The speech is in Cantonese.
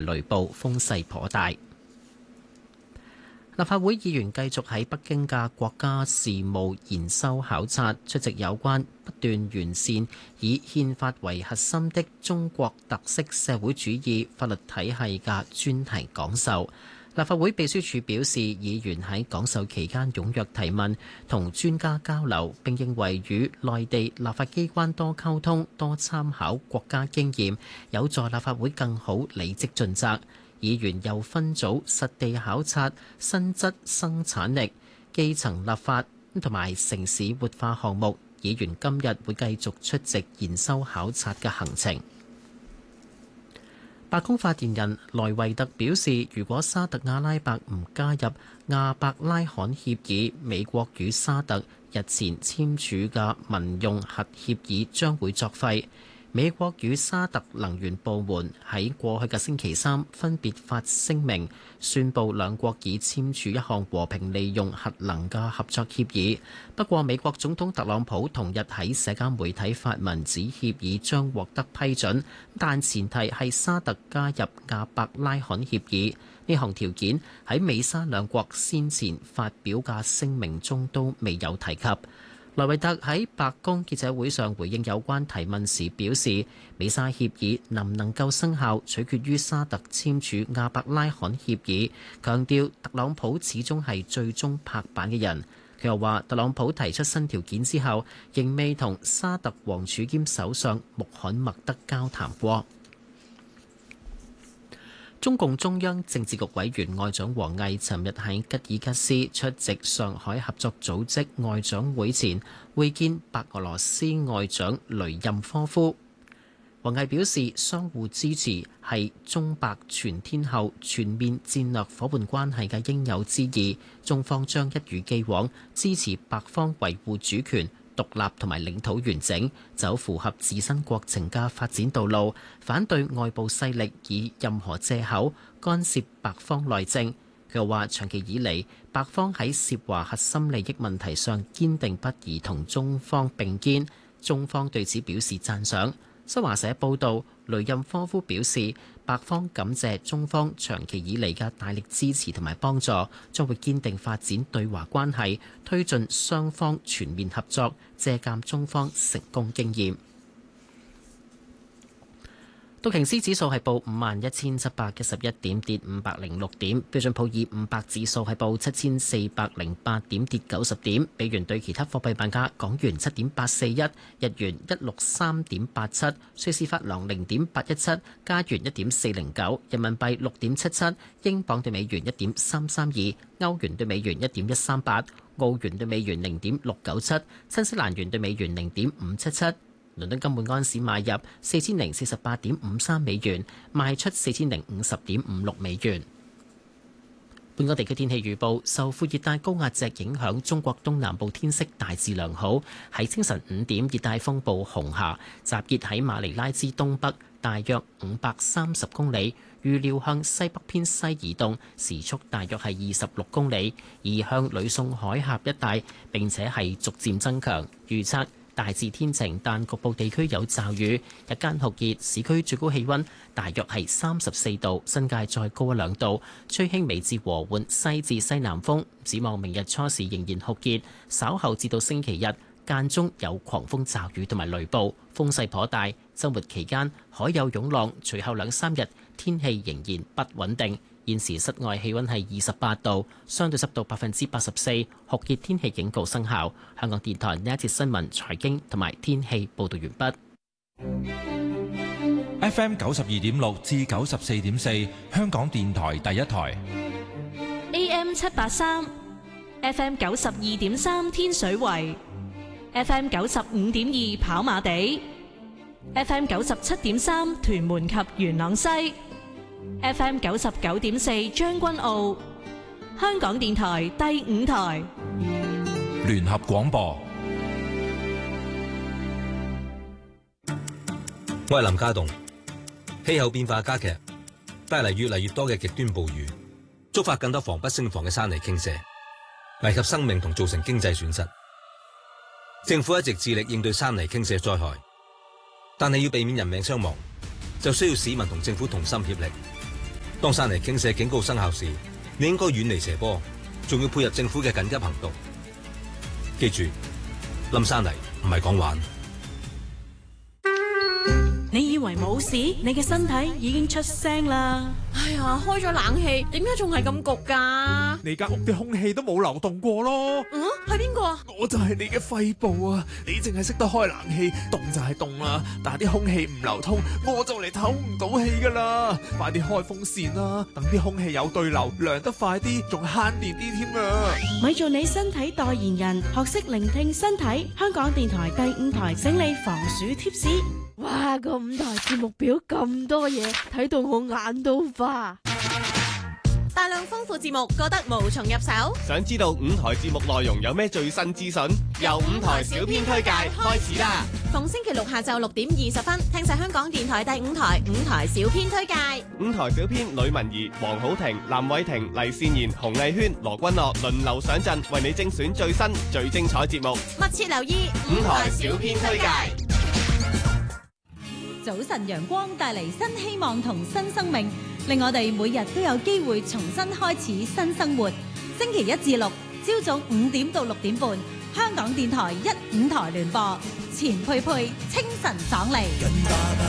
雷暴，風勢頗大。立法會議員繼續喺北京嘅國家事務研修考察，出席有關不斷完善以憲法為核心的中國特色社會主義法律體系嘅專題講授。立法會秘書處表示，議員喺講授期間踴躍提問，同專家交流，並認為與內地立法機關多溝通、多參考國家經驗，有助立法會更好履職盡責。議員又分組實地考察新質生產力、基層立法同埋城市活化項目。議員今日會繼續出席研修考察嘅行程。白宮發言人萊維特表示，如果沙特阿拉伯唔加入亞伯拉罕協議，美國與沙特日前簽署嘅民用核協議將會作廢。美國與沙特能源部門喺過去嘅星期三分別發聲明，宣布兩國已簽署一項和平利用核能嘅合作協議。不過，美國總統特朗普同日喺社交媒體發文指協議將獲得批准，但前提係沙特加入亞伯拉罕協議。呢項條件喺美沙兩國先前發表嘅聲明中都未有提及。萊維特喺白宮記者會上回應有關提問時表示，美沙協議能唔能夠生效，取決於沙特簽署亞伯拉罕協議，強調特朗普始終係最終拍板嘅人。佢又話，特朗普提出新條件之後，仍未同沙特王儲兼首相穆罕默德交談過。中共中央政治局委員外長王毅尋日喺吉爾吉斯出席上海合作組織外長會前會見白俄羅斯外長雷任科夫。王毅表示，相互支持係中白全天候全面戰略伙伴關係嘅應有之義，中方將一如既往支持白方維護主權、獨立同埋領土完整，走符合自身國情嘅發展道路，反對外部勢力以任何藉口干涉白方內政。佢又話，長期以嚟，白方喺涉華核心利益問題上堅定不移同中方並肩，中方對此表示讚賞。新華社報道，雷任科夫表示，白方感謝中方長期以嚟嘅大力支持同埋幫助，將會堅定發展對華關係，推進雙方全面合作，借鑑中方成功經驗。道瓊斯指數係報51,711點，跌506點；標準普爾500指數係報7,408點，跌90點。美元對其他貨幣賣價：港元7.841，日元163.87，瑞士法郎0.817，加元1.409，人民幣6.77，英鎊對美元1.332，歐元對美元1.138，澳元對美元0.697，新西蘭元對美元0.577。倫敦金每安士買入4048.53美元，賣出4050.56美元。本港地區天氣預報，受副熱帶高壓脊影響，中國東南部天色大致良好。喺清晨5點，熱帶風暴紅霞集結喺馬尼拉之東北，大約530公里，預料向西北偏西移動，時速大約係26公里，移向呂宋海峽一帶，並且係逐漸增強。預測大致天晴，但局部地區有驟雨。日間酷熱，市區最高氣溫大約係34度，新界再高1-2度。吹輕微至和緩西至西南風。展望明日初時仍然酷熱，稍後至到星期日間中有狂風驟雨同埋雷暴，風勢頗大。週末期間海有湧浪，隨後2-3日天氣仍然不穩定。現時室外氣溫係28度，相對濕度84%，酷熱天氣警告生效。香港電台呢一節新聞、財經同埋天氣報道完畢。FM 92.6至94.4，香港電台第一台。 AM 783 ，FM 92.3天水圍，FM 95.2跑馬地，FM 97.3屯門及元朗西。FM 99.4將軍澳，香港電台第5台聯合廣播。 我係林家棟。氣候變化加劇，帶嚟越嚟越多嘅極端暴雨，觸發更多防不勝防嘅山泥傾瀉，危及生命同造成經濟損失。政府一直致力應對山泥傾瀉災害，但係要避免人命傷亡，就需要市民同政府同心協力。 當山泥傾瀉警告生效時，你應該遠離斜坡，仲要配合政府嘅緊急行動。記住，冧山泥唔係講玩。 你以為冇事？你嘅身體已經出聲啦！ 哎呀，開咗冷氣，點解仲係咁焗㗎？ 你間屋啲空氣都冇流動過咯。 係邊個啊？ 我就係你嘅肺部啊！你淨係識得開冷氣，凍就係凍啦，但係啲空氣唔流通，我就嚟唞唔到氣㗎啦！快啲開風扇啦，等啲空氣有對流，涼得快啲，仲慳電啲添啊！ 咪做你身體代言人，學識聆聽身體。香港電台第5台整理防暑貼士。 哇，個5台節目表咁多嘢，睇到我眼都花。大量豐富節目，覺得無從入手。 想知道5台節目內容有咩最新資訊？由5台小編推介開始啦！ 逢星期六下晝6點20分，聽晒香港電台第5台5台小編推介。 5台小編呂文儀、黃好婷、藍偉婷、黎善賢、洪藝軒、羅君樂輪流上陣，為你精選最新最精彩節目。 密切留意 5台小編推介。 早晨陽光帶嚟新希望同新生命，令我哋每日都有機會重新開始新生活。星期一至六朝早5點到6點半，香港電台1、5台聯播，錢佩佩清晨爽利。